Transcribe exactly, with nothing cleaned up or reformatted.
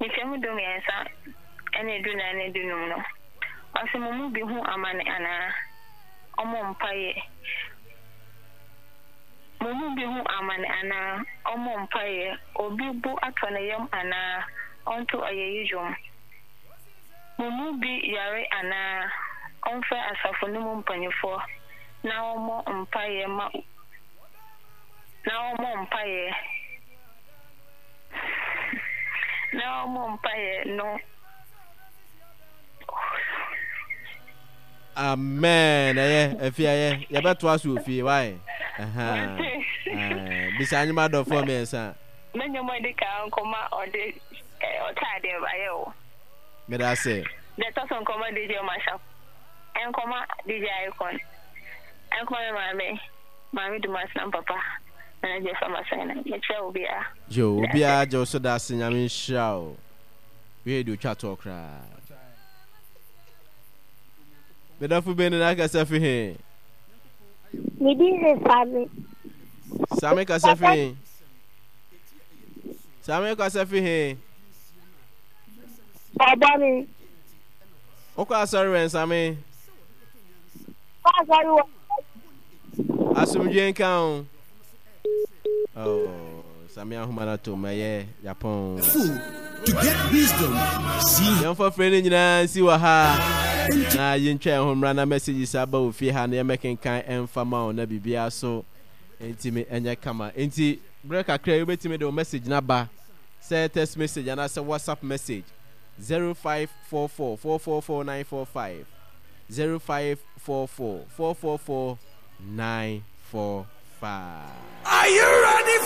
Michemu do miensa ene du na ene du num no. Ase mo mu bi hu amane ana omo mpaye. Mo mu bi hu amane ana omo mpaye obi bu atone yam ana onto ayeyijom. Mo mu bi yare ana onfa asafo no mu mpanyefo na omo mpaye ma na omo mpaye na omo mpaye no. Amen. Eh, if you eh, you better was you feel why? Aha. Eh, bisa nyuma do for me nsa. Na nyuma de ka nkoma o de o ta de ba ye o. Me da say. De to so nkoma de je masha. Nkoma de je icon. Nkoma ma me. Ma me do mas na papa. Na je fa masana. Me che obi a. Jo, obi a jo so da se nyame hia o. We do chat talk ra. Me da fu be na ka se fi he. Me di se Sami. Sami ka se fi. Sami ka se fi he. Baba mi. O ka sorry wen Sami. Ba sorry wa. Asumje nkan. Oh, Sami ahumana to maye Japan. To get wisdom, see Yan for friend nyina si wa ha. Na yin twa homra na messages aba ofi ha na yemekin kan enfama na bibia so. Enti me enye kama. Enti break akra you betime the message na ba. Say text message and say WhatsApp message zero five four four, four four four nine four five zero five four four, four four four nine four five. Are you ready?